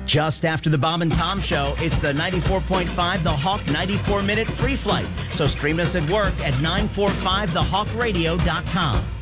Just after the Bob and Tom Show, it's the 94.5 The Hawk 94-minute free flight. So stream us at work at 945thehawkradio.com.